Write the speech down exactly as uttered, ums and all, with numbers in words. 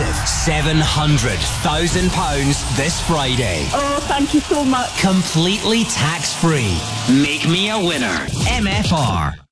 massive seven hundred thousand pounds this Friday. Oh, thank you so much. Completely tax-free. Make me a winner. M F R.